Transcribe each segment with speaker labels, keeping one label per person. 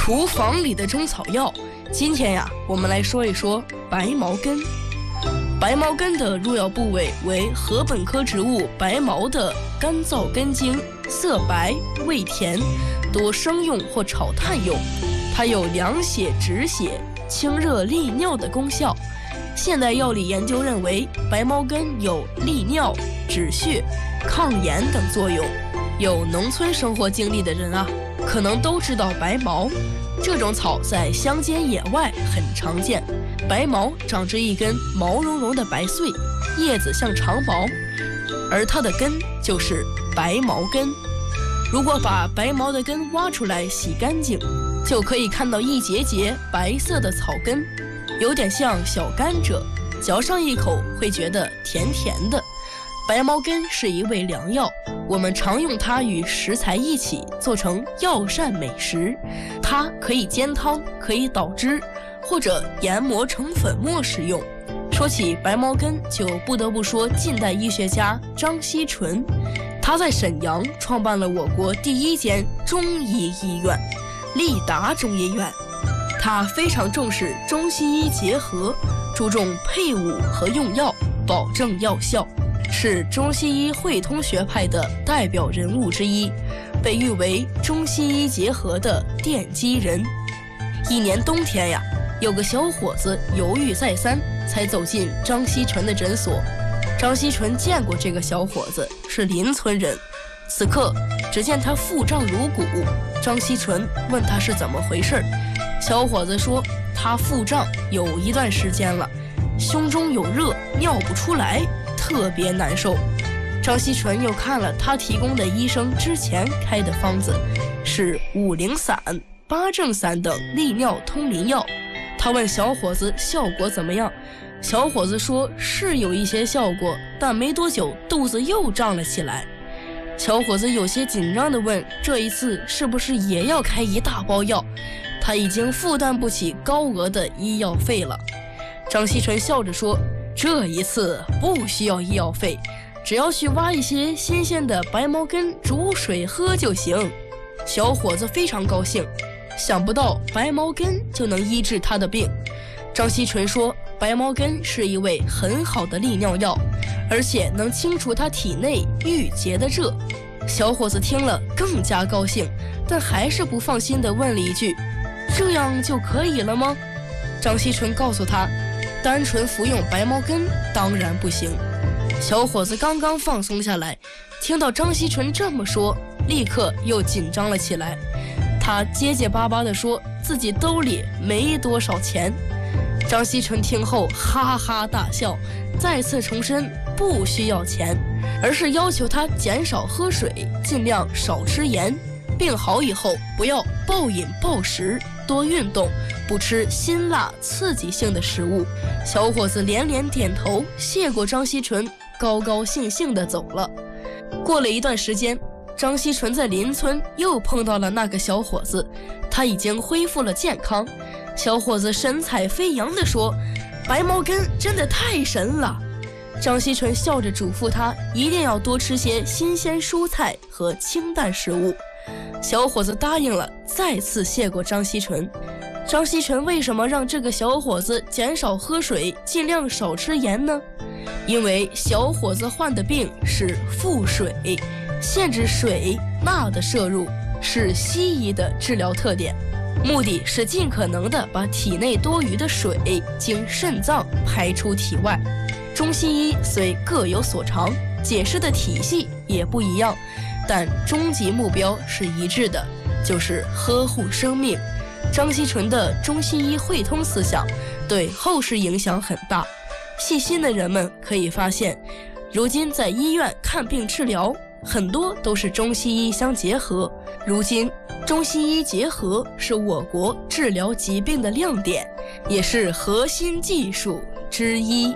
Speaker 1: 厨房里的中草药。今天呀，我们来说一说白茅根。白茅根的入药部位为禾本科植物白茅的干燥根茎，色白，味甜，多生用或炒炭用。它有凉血止血、清热利尿的功效。现代药理研究认为，白茅根有利尿、止血、抗炎等作用。有农村生活经历的人啊，可能都知道白茅。这种草在乡间野外很常见。白茅长着一根毛茸茸的白穗，叶子像长毛，而它的根就是白茅根。如果把白茅的根挖出来洗干净，就可以看到一节节白色的草根，有点像小甘蔗，嚼上一口会觉得甜甜的。白茅根是一味良药，我们常用它与食材一起做成药膳美食。它可以煎汤，可以捣汁，或者研磨成粉末食用。说起白茅根，就不得不说近代医学家张锡纯。他在沈阳创办了我国第一间中医医院——利达中医院。他非常重视中西医结合，注重配伍和用药，保证药效，是中西医汇通学派的代表人物之一，被誉为中西医结合的奠基人。一年冬天呀，有个小伙子犹豫再三，才走进张锡纯的诊所。张锡纯见过这个小伙子，是邻村人。此刻只见他腹胀如鼓，张锡纯问他是怎么回事。小伙子说他腹胀有一段时间了，胸中有热，尿不出来，特别难受。张锡纯又看了他提供的医生之前开的方子，是五苓散、八正散等利尿通淋药。他问小伙子效果怎么样，小伙子说是有一些效果，但没多久肚子又胀了起来。小伙子有些紧张地问，这一次是不是也要开一大包药？他已经负担不起高额的医药费了。张锡纯笑着说，这一次不需要医药费，只要去挖一些新鲜的白茅根煮水喝就行。小伙子非常高兴，想不到白茅根就能医治他的病。张锡纯说，白茅根是一味很好的利尿药，而且能清除他体内郁结的热。小伙子听了更加高兴，但还是不放心地问了一句，这样就可以了吗？张锡纯告诉他，单纯服用白茅根当然不行。小伙子刚刚放松下来，听到张锡纯这么说，立刻又紧张了起来。他结结巴巴地说自己兜里没多少钱。张锡纯听后哈哈大笑，再次重申不需要钱，而是要求他减少喝水，尽量少吃盐，病好以后不要暴饮暴食，多运动，不吃辛辣刺激性的食物。小伙子连连点头，谢过张锡纯，高高兴兴地走了。过了一段时间，张锡纯在邻村又碰到了那个小伙子，他已经恢复了健康。小伙子神采飞扬地说，白茅根真的太神了。张锡纯笑着嘱咐他一定要多吃些新鲜蔬菜和清淡食物。小伙子答应了，再次谢过张锡纯。张锡纯为什么让这个小伙子减少喝水，尽量少吃盐呢？因为小伙子患的病是腹水，限制水、钠的摄入是西医的治疗特点，目的是尽可能的把体内多余的水经肾脏排出体外。中西医虽各有所长，解释的体系也不一样，但终极目标是一致的，就是呵护生命。张锡纯的中西医汇通思想对后世影响很大。细心的人们可以发现，如今在医院看病治疗，很多都是中西医相结合。如今中西医结合是我国治疗疾病的亮点，也是核心技术之一。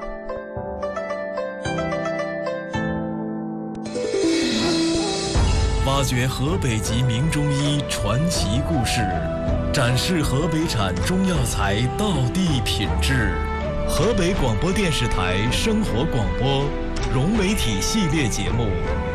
Speaker 2: 挖掘河北籍名中医传奇故事，展示河北产中药材道地品质。河北广播电视台生活广播融媒体系列节目